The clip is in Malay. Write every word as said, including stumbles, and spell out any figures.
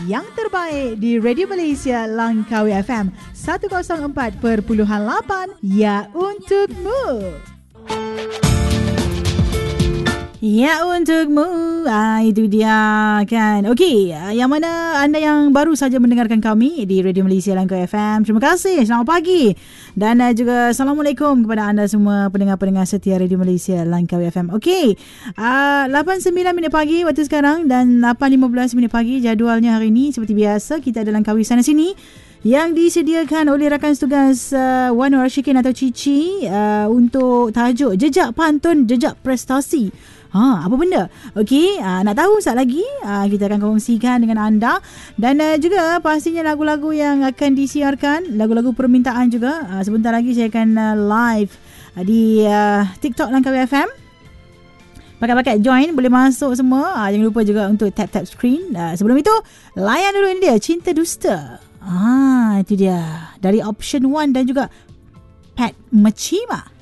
yang terbaik di Radio Malaysia Langkawi F M seratus empat perpuluhan lapan. Ya, untukmu. Ya, untukmu. Ah, itu dia kan. Okey, yang mana anda yang baru saja mendengarkan kami di Radio Malaysia Langkawi F M, terima kasih. Selamat pagi. Dan uh, juga Assalamualaikum kepada anda semua pendengar-pendengar setia Radio Malaysia Langkawi F M. Okey, uh, lapan sembilan minit pagi waktu sekarang dan lapan lima belas minit pagi jadualnya hari ini. Seperti biasa, kita ada Langkawi sana sini yang disediakan oleh rakan setugas uh, Wan Rashikin atau Cici uh, untuk tajuk Jejak Pantun, Jejak Prestasi. Ha, apa benda? Okey, uh, nak tahu sekejap lagi uh, kita akan kongsikan dengan anda. Dan uh, juga pastinya lagu-lagu yang akan disiarkan, lagu-lagu permintaan juga. Uh, sebentar lagi saya akan uh, live uh, di uh, TikTok Langkawi F M. Pakai-pakai join, boleh masuk semua. uh, Jangan lupa juga untuk tap-tap screen. uh, Sebelum itu, layan dulu ini dia, Cinta Dusta. Ah, itu dia, dari Option One dan juga Pat Machima.